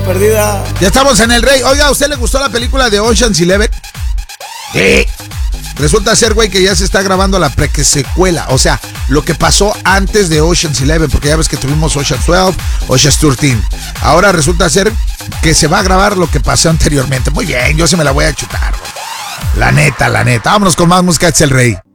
perdida. Ya estamos en el Rey. Oiga, ¿a usted le gustó la película de Ocean's 11? Sí. Resulta ser, güey, que ya se está grabando la presecuela. O sea, lo que pasó antes de Ocean's 11, porque ya ves que tuvimos Ocean's 12, Ocean's 13. Ahora resulta ser que se va a grabar lo que pasó anteriormente. Muy bien, yo se me la voy a chutar, güey. La neta. Vámonos con más música, es el Rey.